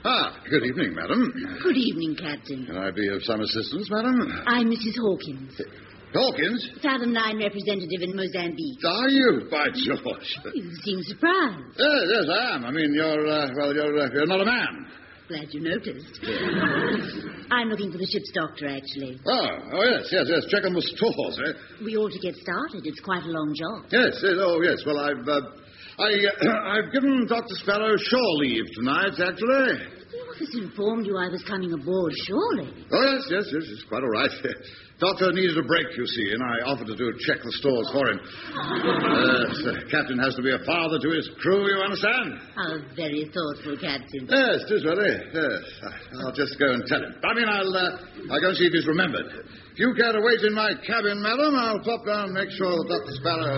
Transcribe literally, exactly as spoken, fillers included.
Ah, good evening, madam. Good evening, Captain. Can I be of some assistance, madam? I'm Missus Hawkins, Hawkins? Fathom Line representative in Mozambique. Are you, by George? You seem surprised. Yes, yes, I am. I mean, you're, uh, well, you're, uh, you're not a man. Glad you noticed. I'm looking for the ship's doctor, actually. Oh, oh, yes, yes, yes. Check on the stores, eh? We ought to get started. It's quite a long job. Yes, yes, oh, yes. Well, I've, uh, I, uh, I've given Doctor Sparrow shore leave tonight, actually. The office informed you I was coming aboard, surely. Oh, yes, yes, yes, it's quite all right. Doctor needed a break, you see, and I offered to do check the stores for him. Uh, the captain has to be a father to his crew, you understand? How very thoughtful, Captain. Yes, it is really. Yes. I'll just go and tell him. I mean, I'll, uh, I'll go and see if he's remembered. If you care to wait in my cabin, madam, I'll pop down and make sure that Doctor Sparrow